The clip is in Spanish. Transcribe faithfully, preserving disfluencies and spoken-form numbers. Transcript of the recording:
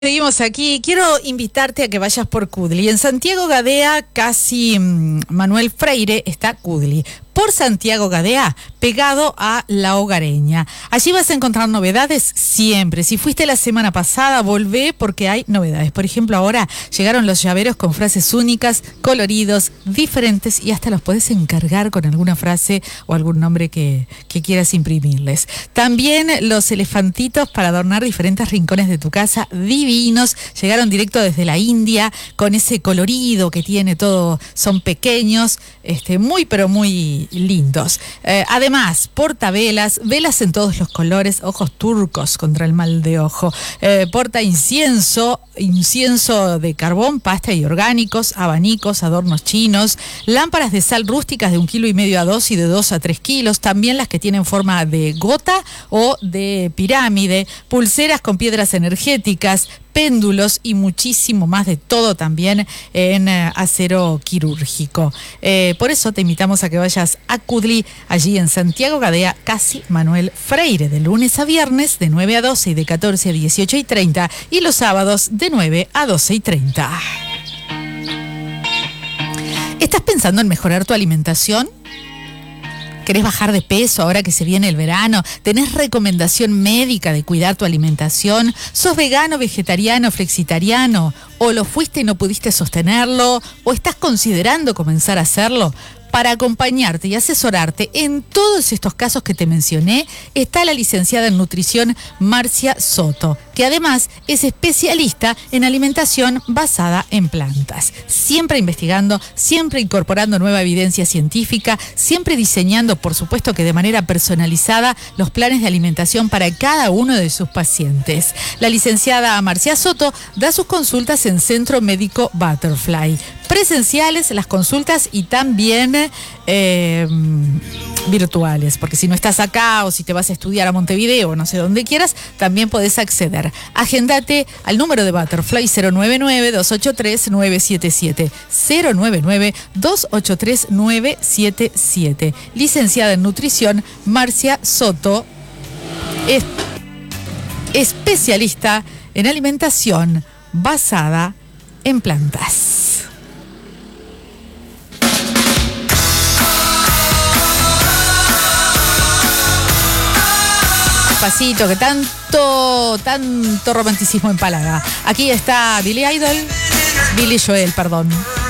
Seguimos aquí. Quiero invitarte a que vayas por Cudli. En Santiago Gadea, casi mmm, Manuel Freire, está Cudli. Por Santiago Gadea, pegado a La Hogareña. Allí vas a encontrar novedades siempre. Si fuiste la semana pasada, volvé porque hay novedades. Por ejemplo, ahora llegaron los llaveros con frases únicas, coloridos, diferentes y hasta los podés encargar con alguna frase o algún nombre que, que quieras imprimirles. También los elefantitos para adornar diferentes rincones de tu casa, divinos. Llegaron directo desde la India con ese colorido que tiene todo. Son pequeños, este, muy pero muy lindos. Eh, además, portavelas, velas en todos los colores, ojos turcos contra el mal de ojo, eh, porta incienso, incienso de carbón, pasta y orgánicos, abanicos, adornos chinos, lámparas de sal rústicas de un kilo y medio a dos y de dos a tres kilos, también las que tienen forma de gota o de pirámide, pulseras con piedras energéticas, péndulos y muchísimo más de todo también en eh, acero quirúrgico. Eh, por eso te invitamos a que vayas a Cudli, allí en Santiago Gadea, casi Manuel Freire, de lunes a viernes de nueve a doce y de catorce a dieciocho y treinta y los sábados de nueve a doce y treinta. ¿Estás pensando en mejorar tu alimentación? ¿Querés bajar de peso ahora que se viene el verano? ¿Tenés recomendación médica de cuidar tu alimentación? ¿Sos vegano, vegetariano, flexitariano? ¿O lo fuiste y no pudiste sostenerlo? ¿O estás considerando comenzar a hacerlo? Para acompañarte y asesorarte en todos estos casos que te mencioné, está la licenciada en nutrición Marcia Soto, que además es especialista en alimentación basada en plantas. Siempre investigando, siempre incorporando nueva evidencia científica, siempre diseñando, por supuesto que de manera personalizada, los planes de alimentación para cada uno de sus pacientes. La licenciada Marcia Soto da sus consultas en Centro Médico Butterfly. Presenciales las consultas y también eh, virtuales, porque si no estás acá o si te vas a estudiar a Montevideo o no sé dónde quieras, también podés acceder. Agéndate al número de Butterfly cero nueve nueve, dos ocho tres, nueve siete siete, cero nueve nueve, dos ocho tres, nueve siete siete. Licenciada en nutrición Marcia Soto, es especialista en alimentación basada en plantas. Pasito, que tanto, tanto romanticismo empalaga. Aquí está Billy Idol, Billy Joel, perdón.